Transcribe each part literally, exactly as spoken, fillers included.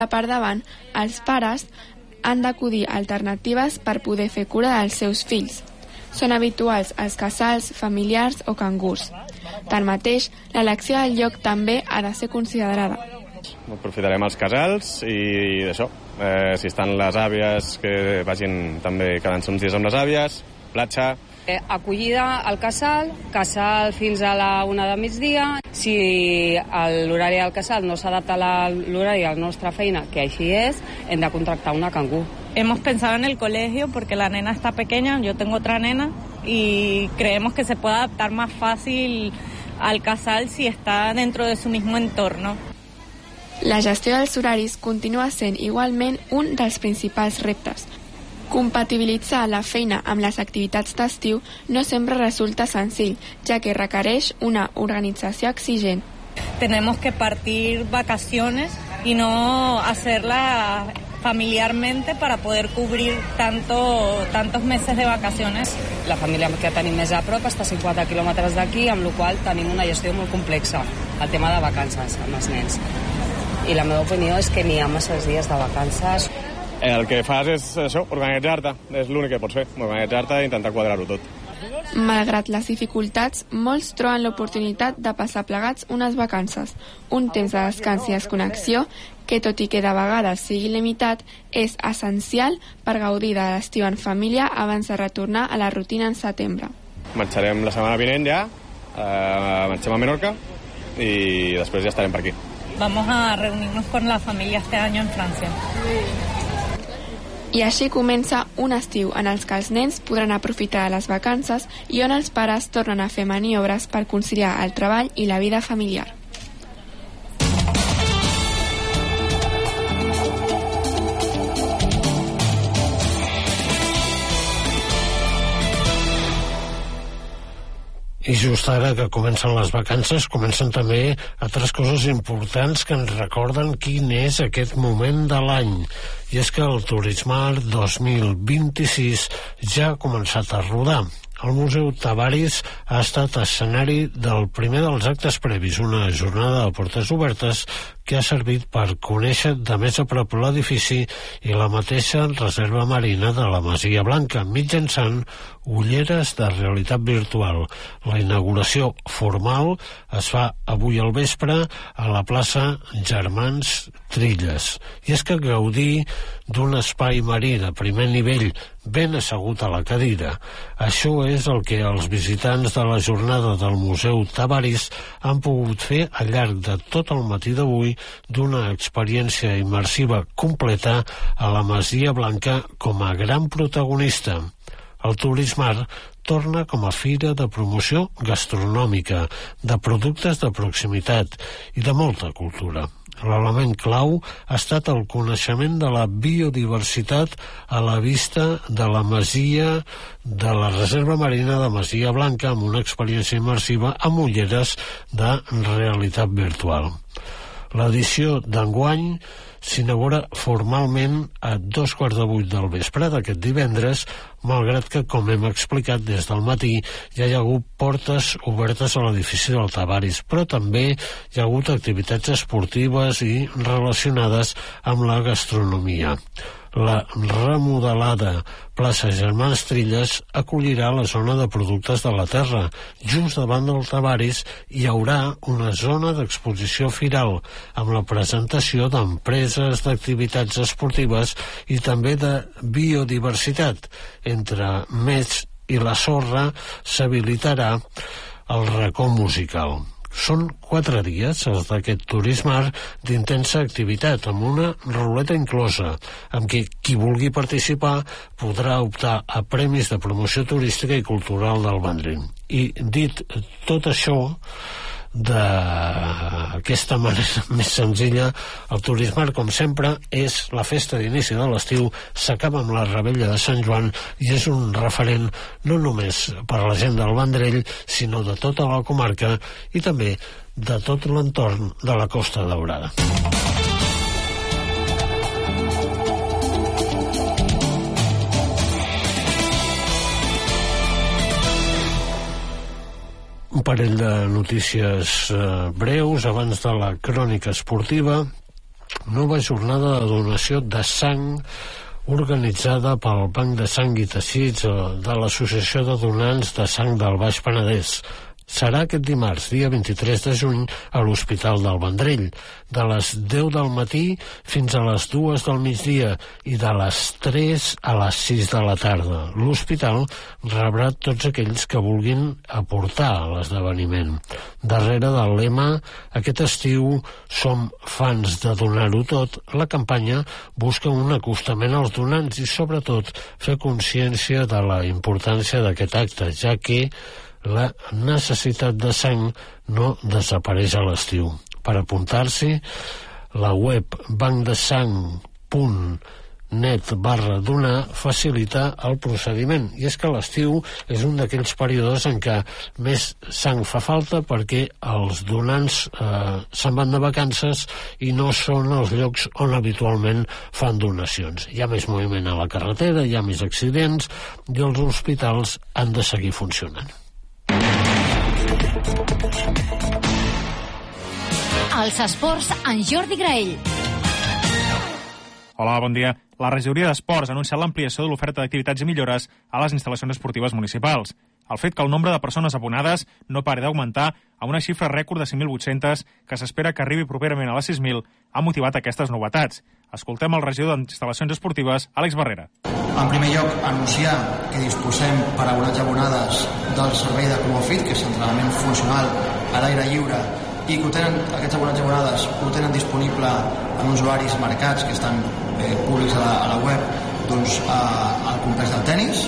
Per davant, els pares han d'acudir a alternatives per poder fer cura dels seus fills. Són habituals els casals, familiars o cangurs. Tanmateix, l'elecció del lloc també ha de ser considerada. Aprofitarem els casals i d'això, eh, si estan les àvies, que vagin també quedant-se uns dies amb les àvies, platja. Eh, acollida al casal, casal fins a la una de migdia. Si l'horari del casal no s'adapta a l'horari de la nostra feina, que així és, hem de contractar una cangú. Hemos pensado en el colegio porque la nena está pequeña, yo tengo otra nena, y creemos que se puede adaptar más fácil al casal si está dentro de su mismo entorno. La gestió dels horaris continua sent igualment un dels principals reptes. Compatibilitzar la feina amb les activitats d'estiu no sempre resulta senzill, ja que requereix una organització exigent. Tenemos que partir vacaciones y no hacerla familiarmente para poder cubrir tanto, tantos meses de vacaciones. La família que tenim més a prop està a cinquanta quilòmetres d'aquí, amb la qual cosa tenim una gestió molt complexa, el tema de vacances amb els nens. I la meva opinió és que n'hi ha masses dies de vacances. El que fas és això, organitzar-te, és l'únic que pots fer, organitzar-te i intentar quadrar-ho tot. Malgrat les dificultats, molts troben l'oportunitat de passar plegats unes vacances, un temps de descans i desconnexió que, tot i que de vegades sigui limitat, és essencial per gaudir de l'estiu en família abans de retornar a la rutina en setembre. Marxarem la setmana vinent ja, eh, marxem a Menorca i després ja estarem per aquí. Vamos a reunirnos con la familia este año en Francia. I així comença un estiu en els que els nens podran aprofitar de les vacances i on els pares tornen a fer maniobres per conciliar el treball i la vida familiar. I just ara que comencen les vacances, comencen també altres coses importants que ens recorden quin és aquest moment de l'any. I és que el Turismar dos mil vint-i-sis ja ha començat a rodar. El Museu Tavaris ha estat escenari del primer dels actes previs, una jornada de portes obertes que ha servit per conèixer de més a prop l'edifici i la mateixa reserva marina de la Masia Blanca, mitjançant ulleres de realitat virtual. La inauguració formal es fa avui al vespre a la plaça Germans Trilles. I és que gaudir d'un espai marí de primer nivell ben assegut a la cadira. Això és el que els visitants de la jornada del Museu Tavaris han pogut fer al llarg de tot el matí d'avui, d'una experiència immersiva completa a la Masia Blanca com a gran protagonista. El Turismar torna com a fira de promoció gastronòmica, de productes de proximitat i de molta cultura. L'element clau ha estat el coneixement de la biodiversitat a la vista de la masia de la Reserva Marina de Masia Blanca, amb una experiència immersiva amb ulleres de realitat virtual. L'edició d'enguany s'inaugura formalment a dos quarts de vuit del vespre d'aquest divendres, malgrat que, com hem explicat des del matí, ja hi ha hagut portes obertes a l'edifici del Tavaris, però també hi ha hagut activitats esportives i relacionades amb la gastronomia. La remodelada plaça Germans Trilles acollirà la zona de productes de la terra. Just davant del Tavaris hi haurà una zona d'exposició firal amb la presentació d'empreses, d'activitats esportives i també de biodiversitat. Entre més i la sorra s'habilitarà el racó musical. Són quatre dies els d'aquest Turismar d'intensa activitat, amb una ruleta inclosa, amb què qui vulgui participar podrà optar a premis de promoció turística i cultural del Vendrell. I dit tot això, d'aquesta manera més senzilla, el Turismar, com sempre, és la festa d'inici de l'estiu, s'acaba amb la revetlla de Sant Joan i és un referent no només per a la gent del Vendrell, sinó de tota la comarca i també de tot l'entorn de la Costa Daurada. Un parell de notícies eh, breus abans de la crònica esportiva. nova jornada de donació de sang organitzada pel Banc de Sang i Teixits de l'Associació de Donants de Sang del Baix Penedès. Serà aquest dimarts, dia vint-i-tres de juny, a l'Hospital del Vendrell, de les deu del matí fins a les dues del migdia i de les tres a les sis de la tarda. L'hospital rebrà tots aquells que vulguin aportar a l'esdeveniment. Darrere del lema "Aquest estiu som fans de donar-ho tot", la campanya busca un acostament als donants i, sobretot, fer consciència de la importància d'aquest acte, ja que la necessitat de sang no desapareix a l'estiu. Per apuntar-s'hi, la web bancdesang punt net barra donar facilita el procediment. I és que l'estiu és un d'aquells períodes en què més sang fa falta perquè els donants eh, se'n van de vacances i no són els llocs on habitualment fan donacions. Hi ha més moviment a la carretera, hi ha més accidents i els hospitals han de seguir funcionant. Els esports en Jordi Graell. Hola, bon dia. La regidoria d'Esports ha anunciat l'ampliació de l'oferta d'activitats i millores a les instal·lacions esportives municipals. El fet que el nombre de persones abonades no pari d'augmentar a una xifra rècord de cinc mil vuit-cents que s'espera que arribi properament a les sis mil ha motivat aquestes novetats. Escoltem el regidor d'instal·lacions esportives, Àlex Barrera. En primer lloc, anunciar que disposem per abonats i abonades del servei de Clubofit, que és entrenament funcional a l'aire lliure, i que ho tenen, aquests abonats i abonades ho tenen disponible en uns horaris marcats que estan eh, públics a la, a la web, doncs, a, al complex del tennis.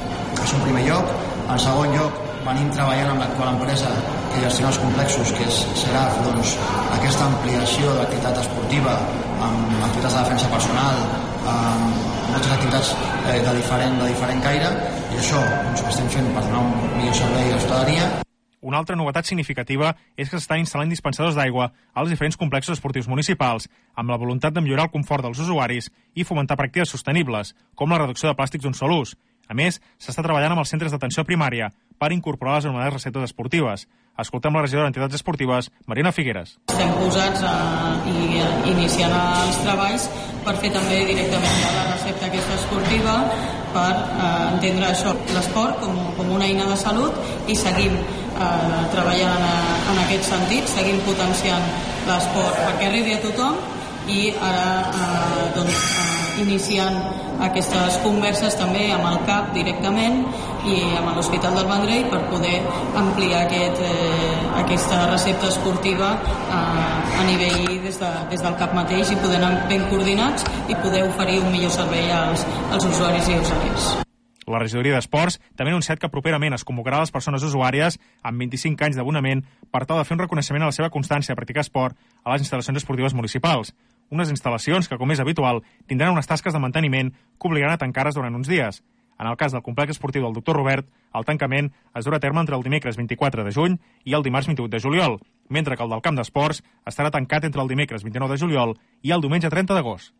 És un primer lloc. En segon lloc, venim treballant amb l'actual empresa que gestiona els complexos, que és Seraf, doncs, aquesta ampliació de l'activitat esportiva amb activitats de defensa personal, amb moltes activitats eh, de, diferent, de diferent caire, i això doncs, ho estem fent per donar un millor servei a la ciutadania. Una altra novetat significativa és que s'estan instal·lant dispensadors d'aigua als diferents complexos esportius municipals, amb la voluntat de millorar el confort dels usuaris i fomentar pràctiques sostenibles, com la reducció de plàstics d'un sol ús. A més, s'està treballant amb els centres d'atenció primària per incorporar les anomenades receptes esportives. Escoltem la regidora d'Entitats Esportives, Marina Figueres. Estem posats a, i a, iniciant els treballs per fer també directament la recepta aquesta esportiva per eh, entendre això, l'esport com, com una eina de salut, i seguim eh, treballant en, en aquest sentit, seguim potenciant l'esport perquè arribi a tothom, i ara eh, doncs, eh, iniciant aquestes converses també amb el C A P directament i amb l'Hospital del Vendrell per poder ampliar aquest, eh, aquesta recepta esportiva eh, a nivell des, de, des del C A P mateix, i poder anar ben coordinats i poder oferir un millor servei als, als usuaris i usuaris. La regidoria d'Esports també ha anunciat que properament es convocarà a les persones usuàries amb vint-i-cinc anys d'abonament per tal de fer un reconeixement a la seva constància a practicar esport a les instal·lacions esportives municipals. Unes instal·lacions que, com és habitual, tindran unes tasques de manteniment que obligaran a tancar-les durant uns dies. En el cas del complex esportiu del doctor Robert, el tancament es durà a terme entre el dimecres vint-i-quatre de juny i el dimarts vint-i-vuit de juliol, mentre que el del camp d'esports estarà tancat entre el dimecres vint-i-nou de juliol i el diumenge trenta d'agost.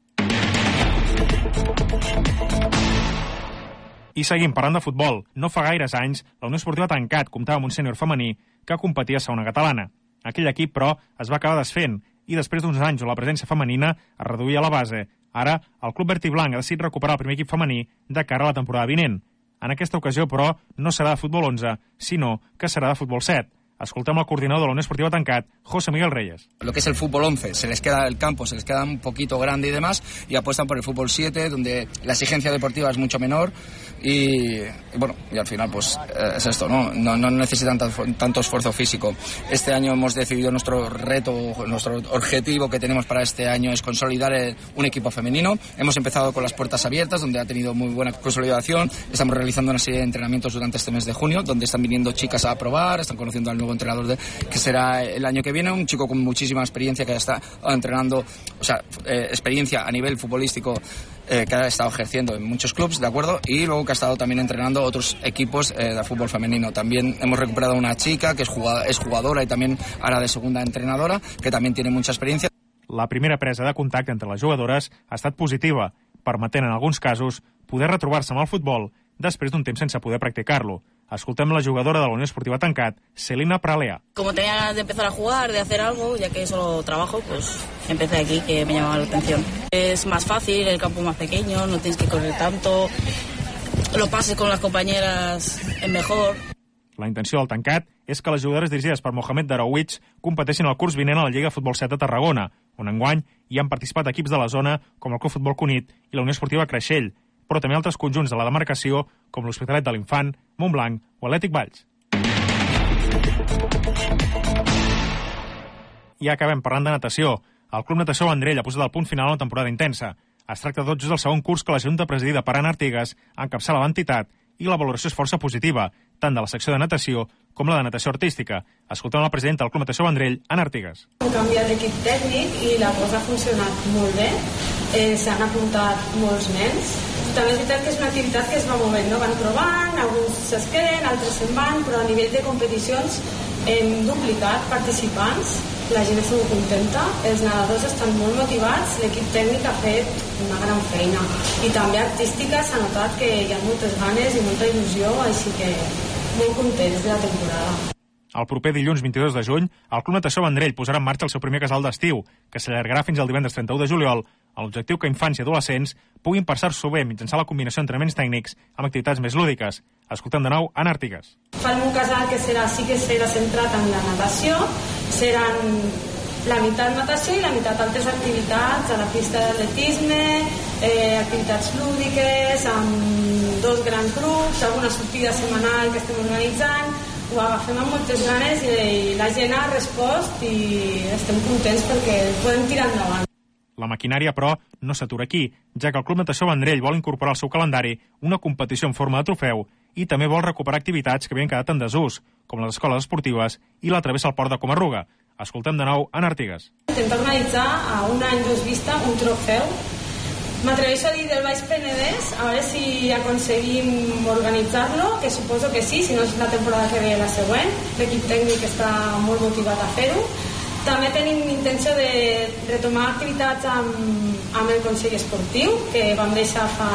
I seguim parlant de futbol. No fa gaires anys, la Unió Esportiva Tancat comptava amb un sènior femení que competia a segona catalana. Aquell equip, però, es va acabar desfent i després d'uns anys on la presència femenina es reduïa a la base. Ara, el Club Verd i Blanc ha decidit recuperar el primer equip femení de cara a la temporada vinent. En aquesta ocasió, però, no serà de futbol onze, sinó que serà de futbol set. Escoltem el coordinador de la Unión Esportiva Tancat, José Miguel Reyes. Lo que es el fútbol once, se les queda el campo, se les queda un poquito grande y demás, y apuestan por el fútbol siete, donde la exigencia deportiva es mucho menor, y, y bueno, y al final pues eh, es esto, ¿no? No, no necesitan tanto, tanto esfuerzo físico. Este año hemos decidido nuestro reto, nuestro objetivo que tenemos para este año es consolidar el, un equipo femenino. Hemos empezado con las puertas abiertas, donde ha tenido muy buena consolidación. Estamos realizando una serie de entrenamientos durante este mes de junio, donde están viniendo chicas a probar, están conociendo al nuevo entrenador de, que será el año que viene, un chico con muchísima experiencia que ya está entrenando, o sea, eh, experiencia a nivel futbolístico eh, que ha estado ejerciendo en muchos clubes, ¿de acuerdo? Y luego que ha estado también entrenando otros equipos eh, de fútbol femenino. También hemos recuperado una chica que es jugadora, es jugadora y también ahora de segunda entrenadora, que también tiene mucha experiencia. La primera presa de contacte entre les jugadores ha estat positiva, permetent en alguns casos poder retrobar-se amb el futbol després d'un temps sense poder practicar-lo. Escoltem la jugadora de la Unió Esportiva Tancat, Celina Pralea. Como tenía ganas de empezar a jugar, de hacer algo, ya que solo trabajo, pues empecé aquí, que me llamaba la atención. Es más fácil, el campo más pequeño, no tienes que correr tanto, lo pases con las compañeras es mejor. La intenció del Tancat és que les jugadores dirigides per Mohamed Darawitz competeixin el curs vinent a la Lliga Futbol set de Tarragona, on enguany hi han participat equips de la zona com el Club Futbol Cunit i la Unió Esportiva Creixell, però també altres conjunts de la demarcació com l'Hospitalet de l'Infant, Montblanc o Atlètic Valls. I acabem parlant de natació. El Club Natació Vendrell ha posat el punt final a una temporada intensa. Es tracta tot just del segon curs que la Junta presidida per Anna Artigas encapçala l'entitat i la valoració és força positiva, tant de la secció de natació com la de natació artística. Escoltem la presidenta del Club Natació Vendrell, Anna Artigas. Hem canviat d'equip tècnic i la cosa ha funcionat molt bé. Eh, S'han apuntat molts nens. També és veritat que és una activitat que es va movent, no? Van provant, alguns es queden, altres se'n van, però a nivell de competicions hem duplicat participants, la gent està molt contenta, els nedadors estan molt motivats, l'equip tècnic ha fet una gran feina i també artística s'ha notat que hi ha moltes ganes i molta il·lusió, així que molt contents de la temporada. El proper dilluns vint-i-dos de juny, el Club Natació Vendrell posarà en marxa el seu primer casal d'estiu, que s'allargarà fins al divendres trenta-u de juliol, amb l'objectiu que infants i adolescents puguin passar-s'ho bé mitjançant la combinació d'entrenaments tècnics amb activitats més lúdiques. Escoltem de nou Anna Artigas. Farem un casal que serà, sí que serà centrat en la natació, seran la meitat natació i la meitat altres activitats, a la pista d'atletisme, eh, activitats lúdiques, amb dos grans grups, alguna sortida setmanal que estem organitzant. Ho agafem amb moltes ganes i la gent ha respost i estem contents perquè podem tirar endavant. La maquinària, però, no s'atura aquí, ja que el Club Natació Vendrell vol incorporar al seu calendari una competició en forma de trofeu i també vol recuperar activitats que havien quedat en desús, com les escoles esportives i la travessa al port de Comarruga. Escoltem de nou Anna Artigas. Intentem organitzar a un any dos vista un trofeu. M'atreveixo a dir del Baix Penedès, a veure si aconseguim organitzar-lo, que suposo que sí, si no és la temporada que ve la següent. L'equip tècnic està molt motivat a fer-ho. També tenim intenció de retomar activitats amb, amb el Consell Esportiu, que vam deixar fa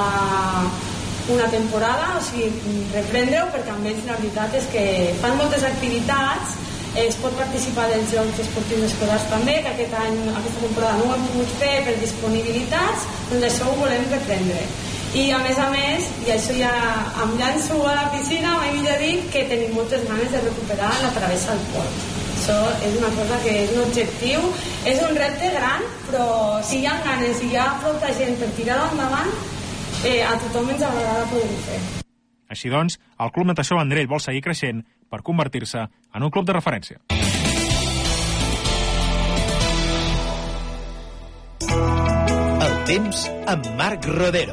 una temporada, o sigui, reprendre-ho, perquè amb ells la veritat és que fan moltes activitats. Es pot participar dels Jocs Esportius Escolars també, que aquest any, aquesta temporada no ho hem pogut fer per disponibilitats, doncs això ho volem reprendre. I a més a més, i això ja em llanço a la piscina, mai millor dit, que tenim moltes ganes de recuperar la travessa al port. Això és una cosa que és un objectiu, és un repte gran, però si hi ha ganes i hi ha prou gent per tirar-ho endavant, eh, a tothom ens agradarà poder-ho fer. Així doncs, el Club Natació Vendrell vol seguir creixent per convertir-se en un club de referència. El temps amb Marc Rodero.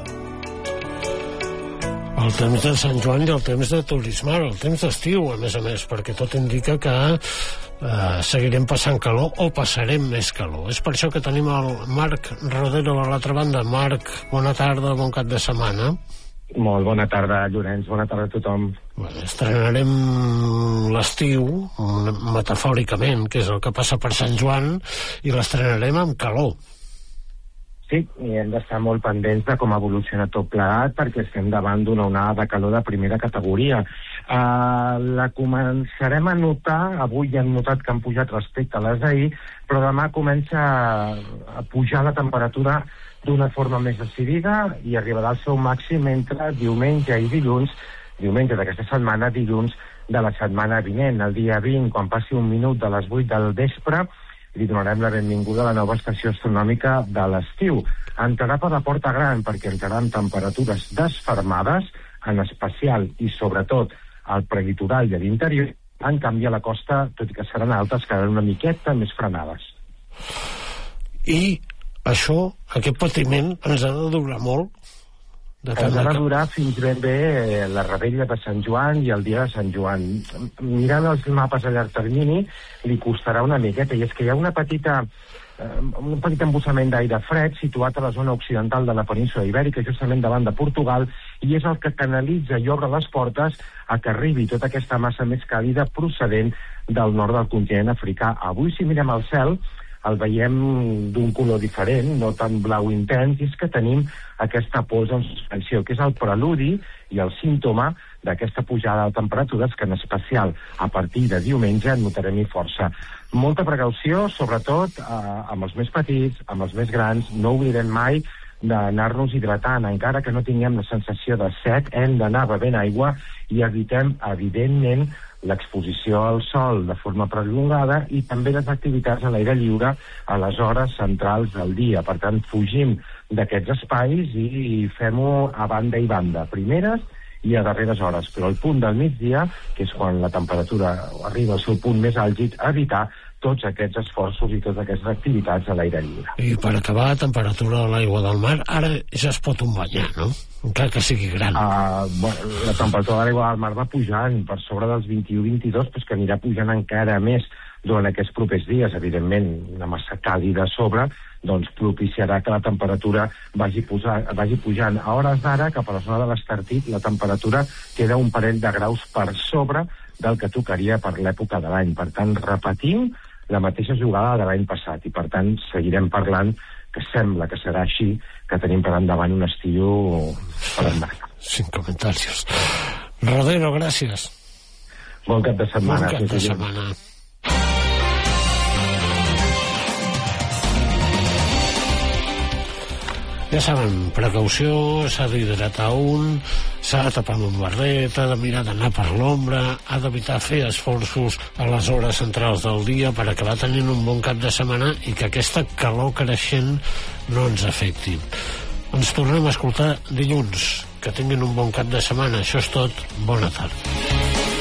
El temps de Sant Joan i el temps de Turismar, el temps d'estiu, a més a més, perquè tot indica que eh, seguirem passant calor o passarem més calor. És per això que tenim el Marc Rodero a l'altra banda. Marc, bona tarda, bon cap de setmana. Molt bona tarda, Llorenç, bona tarda a tothom. Bueno, estrenarem l'estiu, metafòricament, que és el que passa per Sant Joan, i l'estrenarem amb calor. Sí, i hem d'estar molt pendents de com evoluciona tot plegat, perquè estem davant d'una onada de calor de primera categoria. Uh, la començarem a notar, avui ja hem notat que han pujat respecte a les d'ahir, però demà comença a pujar la temperatura d'una forma més decidida i arribarà al seu màxim entre diumenge i dilluns, diumenge d'aquesta setmana, dilluns de la setmana vinent. El dia vint, quan passi un minut de les vuit del vespre, li donarem la benvinguda a la nova estació astronòmica de l'estiu. Entrarà per la Porta Gran perquè entraran temperatures desfermades, en especial i sobretot al prelitoral i a l'interior. En canvi, a la costa, tot i que seran altes, quedaran una miqueta més frenades. I això, aquest patiment, ens ha de durar molt? De ens ha de durar fins ben bé la rebella de Sant Joan i el dia de Sant Joan. Mirant els mapes a llarg termini, li costarà una miqueta, i és que hi ha una petita, eh, un petit embussament d'aire fred situat a la zona occidental de la península Ibèrica, justament davant de Portugal, i és el que canalitza i obre les portes a que arribi tota aquesta massa més càlida procedent del nord del continent africà. Avui, si mirem al cel, el veiem d'un color diferent, no tan blau intens, i és que tenim aquesta pols en suspensió, que és el preludi i el símptoma d'aquesta pujada de temperatures que en especial a partir de diumenge notarem-hi força. Molta precaució, sobretot eh, amb els més petits, amb els més grans, no oblidem mai d'anar-nos hidratant, encara que no tinguem la sensació de set, hem d'anar bevent aigua i evitem, evidentment, l'exposició al sol de forma prolongada i també les activitats a l'aire lliure a les hores centrals del dia. Per tant, fugim d'aquests espais i fem-ho a banda i banda, primeres i a darreres hores. Però al punt del migdia, que és quan la temperatura arriba al seu punt més àlgid, evitar tots aquests esforços i totes aquestes activitats a l'aire lliure. I per acabar, la temperatura de l'aigua del mar, ara ja es pot un banyar, no? Encara que sigui gran. Uh, bueno, la temperatura de l'aigua del mar va pujant per sobre dels vint-i-u vint-i-dos, però que anirà pujant encara més durant aquests propers dies. Evidentment, una massa càlida a sobre doncs propiciarà que la temperatura vagi, posar, vagi pujant. A hores d'ara, cap a la zona de l'Estartit, la temperatura queda un parell de graus per sobre del que tocaria per l'època de l'any. Per tant, repetim la mateixa jugada de l'any passat i, per tant, seguirem parlant que sembla que serà així, que tenim per endavant un estiu per endavant. Sin comentarios. Rodero, gràcies. Bon cap de setmana. Bon cap de setmana. Ja saben, precaució, s'ha d'hidratar un, s'ha de tapar amb un barret, ha de mirar d'anar per l'ombra, ha d'evitar fer esforços a les hores centrals del dia per acabar tenint un bon cap de setmana i que aquesta calor creixent no ens afecti. Ens tornem a escoltar dilluns. Que tinguin un bon cap de setmana. Això és tot. Bona tarda.